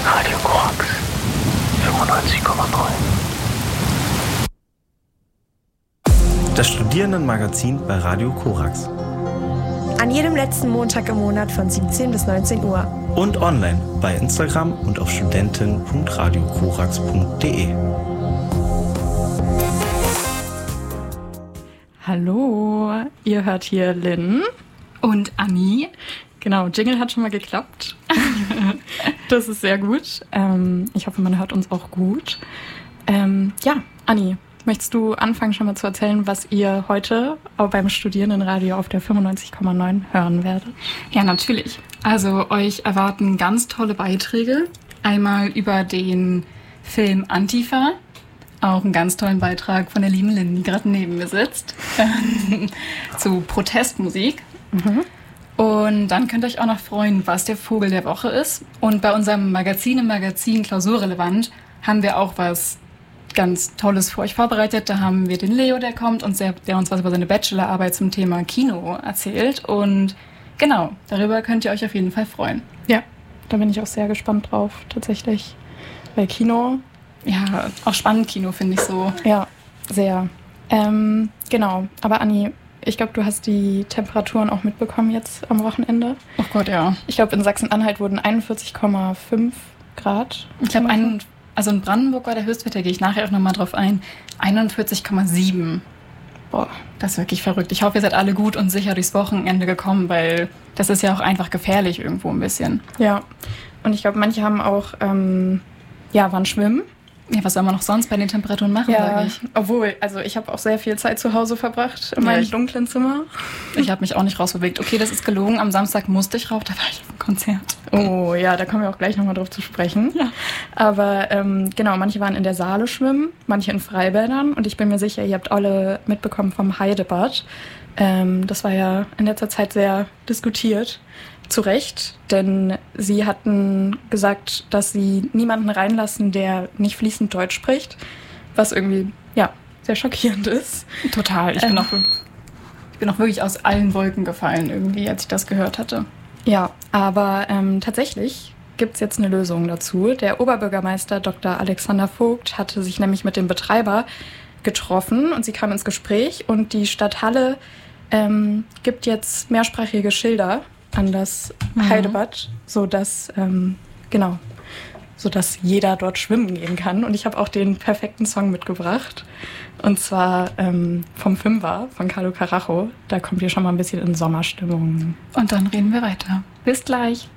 Radio Korax 95,9. Das Studierendenmagazin bei Radio Korax. An jedem letzten Montag im Monat von 17 bis 19 Uhr. Und online bei Instagram und auf studentin.radiokorax.de. Hallo, ihr hört hier Lynn und Anni. Genau, Jingle hat schon mal geklappt. Das ist sehr gut. Ich hoffe, man hört uns auch gut. Ja, Anni, möchtest du anfangen schon mal zu erzählen, was ihr heute auch beim Studierendenradio auf der 95,9 hören werdet? Ja, natürlich. Also euch erwarten ganz tolle Beiträge. Einmal über den Film Antifa. Auch einen ganz tollen Beitrag von der lieben Lynn, die gerade neben mir sitzt. Zu Protestmusik. Mhm. Und dann könnt ihr euch auch noch freuen, was der Vogel der Woche ist. Und bei unserem Magazin im Magazin Klausurrelevant haben wir auch was ganz Tolles für euch vorbereitet. Da haben wir den Leo, der kommt und der uns was über seine Bachelorarbeit zum Thema Kino erzählt. Und genau, darüber könnt ihr euch auf jeden Fall freuen. Ja, da bin ich auch sehr gespannt drauf, tatsächlich. Bei Kino. Ja, auch spannend Kino, finde ich so. Ja, sehr. Genau, aber Anni, ich glaube, du hast die Temperaturen auch mitbekommen jetzt am Wochenende. Oh Gott, ja. Ich glaube, in Sachsen-Anhalt wurden 41,5 Grad. Ich glaube, also in Brandenburg war der Höchstwert, da gehe ich nachher auch nochmal drauf ein, 41,7. Boah, das ist wirklich verrückt. Ich hoffe, ihr seid alle gut und sicher durchs Wochenende gekommen, weil das ist ja auch einfach gefährlich irgendwo ein bisschen. Ja, und ich glaube, manche haben auch, waren schwimmen. Ja, was soll man noch sonst bei den Temperaturen machen, sage ich? Obwohl, also ich habe auch sehr viel Zeit zu Hause verbracht in meinem dunklen Zimmer. Ich habe mich auch nicht rausbewegt. Okay, das ist gelogen. Am Samstag musste ich rauf, da war ich auf dem Konzert. Oh ja, da kommen wir auch gleich nochmal drauf zu sprechen. Ja. Aber genau, manche waren in der Saale schwimmen, manche in Freibädern. Und ich bin mir sicher, ihr habt alle mitbekommen vom Heidebad. Das war ja in letzter Zeit sehr diskutiert. Zu Recht, denn sie hatten gesagt, dass sie niemanden reinlassen, der nicht fließend Deutsch spricht, was irgendwie, ja, sehr schockierend ist. Total. Ich bin auch wirklich aus allen Wolken gefallen irgendwie, als ich das gehört hatte. Ja, aber tatsächlich gibt es jetzt eine Lösung dazu. Der Oberbürgermeister Dr. Alexander Vogt hatte sich nämlich mit dem Betreiber getroffen und sie kamen ins Gespräch und die Stadt Halle gibt jetzt mehrsprachige Schilder an das Heidebad, sodass jeder dort schwimmen gehen kann. Und ich habe auch den perfekten Song mitgebracht. Und zwar vom Fünfer von Carlo Carajo. Da kommt ihr schon mal ein bisschen in Sommerstimmung. Und dann reden wir weiter. Bis gleich.